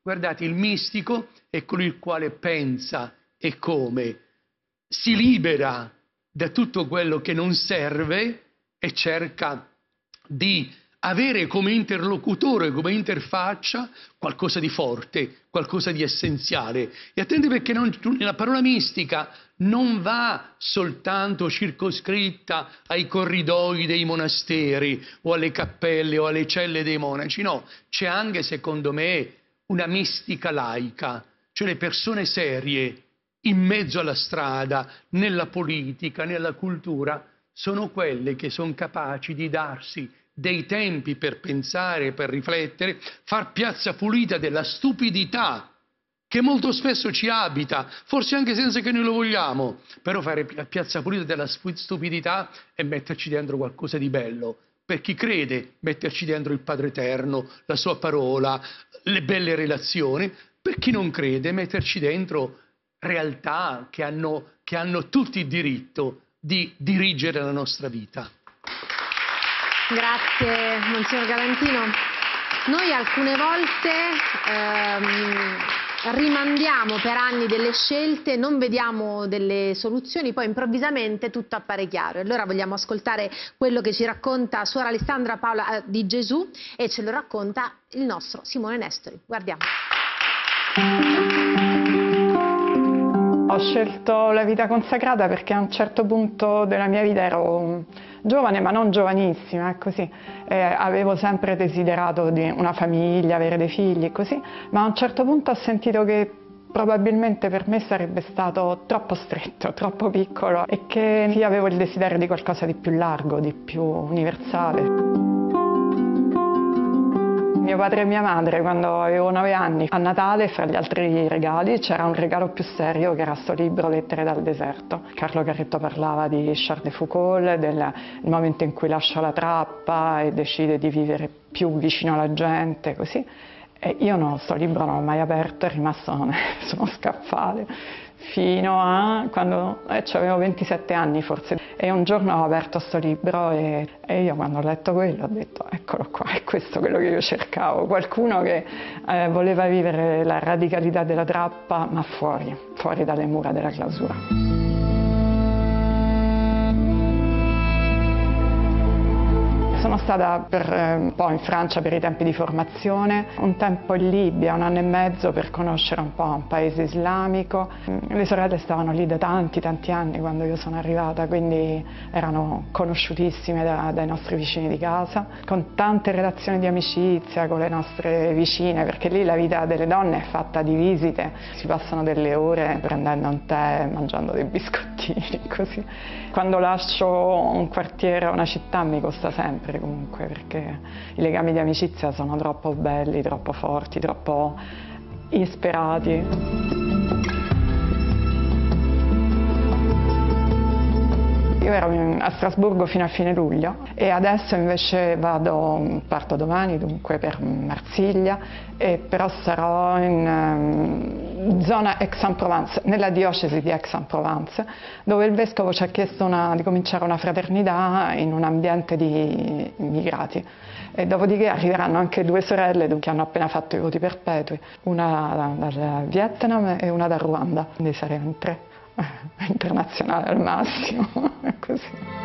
Guardate, il mistico è colui il quale pensa e come, si libera da tutto quello che non serve e cerca di avere come interlocutore, come interfaccia, qualcosa di forte, qualcosa di essenziale. E attenti, perché la parola mistica non va soltanto circoscritta ai corridoi dei monasteri o alle cappelle o alle celle dei monaci, no, c'è anche, secondo me, una mistica laica, cioè le persone serie in mezzo alla strada, nella politica, nella cultura, sono quelle che sono capaci di darsi dei tempi per pensare, per riflettere, far piazza pulita della stupidità che molto spesso ci abita, forse anche senza che noi lo vogliamo, però fare piazza pulita della stupidità e metterci dentro qualcosa di bello. Per chi crede, metterci dentro il Padre Eterno, la sua parola, le belle relazioni. Per chi non crede, metterci dentro realtà che hanno tutti il diritto di dirigere la nostra vita. Grazie, Monsignor Galantino. Noi alcune volte rimandiamo per anni delle scelte, non vediamo delle soluzioni, poi improvvisamente tutto appare chiaro. E allora vogliamo ascoltare quello che ci racconta Suor Alessandra Paola di Gesù, e ce lo racconta il nostro Simone Nestori. Guardiamo. Ho scelto la vita consacrata perché a un certo punto della mia vita ero giovane, ma non giovanissima, così. Avevo sempre desiderato di una famiglia, avere dei figli, così, ma a un certo punto ho sentito che probabilmente per me sarebbe stato troppo stretto, troppo piccolo, e che io avevo il desiderio di qualcosa di più largo, di più universale. Mio padre e mia madre, quando avevo 9 anni, a Natale, fra gli altri regali, c'era un regalo più serio che era sto libro Lettere dal deserto. Carlo Carretto parlava di Charles de Foucault, del momento in cui lascia la trappa e decide di vivere più vicino alla gente, così. E io sto libro non l'ho mai aperto, è rimasto su uno scaffale fino a quando avevo 27 anni forse. E un giorno ho aperto sto libro e io, quando ho letto quello, ho detto: eccolo qua, è questo quello che io cercavo, qualcuno che voleva vivere la radicalità della trappa, ma fuori dalle mura della clausura. Sono stata per un po' in Francia per i tempi di formazione, un tempo in Libia, 1 anno e mezzo, per conoscere un po' un paese islamico. Le sorelle stavano lì da tanti anni quando io sono arrivata, quindi erano conosciutissime dai nostri vicini di casa, con tante relazioni di amicizia con le nostre vicine, perché lì la vita delle donne è fatta di visite, si passano delle ore prendendo un tè, mangiando dei biscottini, così. Quando lascio un quartiere o una città mi costa sempre, comunque, perché i legami di amicizia sono troppo belli, troppo forti, troppo ispirati. Io ero a Strasburgo fino a fine luglio e adesso invece parto domani, dunque, per Marsiglia, e però sarò in zona Aix-en-Provence, nella diocesi di Aix-en-Provence, dove il vescovo ci ha chiesto di cominciare una fraternità in un ambiente di immigrati. E dopodiché arriveranno anche 2 sorelle che hanno appena fatto i voti perpetui, una dal Vietnam e una dal Ruanda, quindi saremo in 3. Internazionale al massimo, così.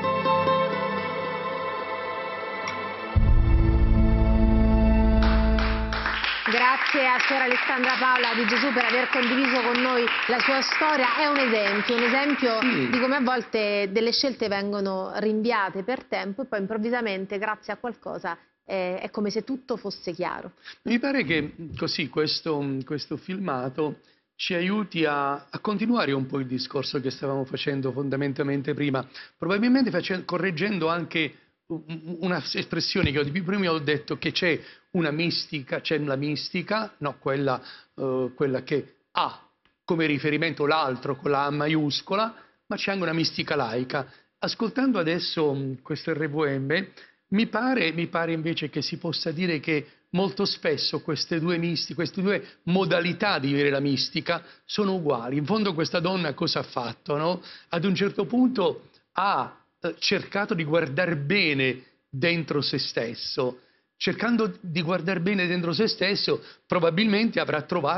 Grazie a Suor Alessandra Paola di Gesù per aver condiviso con noi la sua storia. È un esempio di come a volte delle scelte vengono rinviate per tempo e poi improvvisamente, grazie a qualcosa, è come se tutto fosse chiaro. Mi pare che così questo filmato ci aiuti a continuare un po' il discorso che stavamo facendo fondamentalmente prima, probabilmente correggendo anche una espressione che prima ho detto, che c'è una mistica, no, quella che ha come riferimento l'altro con la A maiuscola, ma c'è anche una mistica laica. Ascoltando adesso questo RVM, mi pare invece che si possa dire che molto spesso queste due modalità di vivere la mistica sono uguali. In fondo questa donna cosa ha fatto, no? Ad un certo punto ha cercato di guardare bene dentro se stesso, cercando di guardare bene dentro se stesso, probabilmente avrà trovato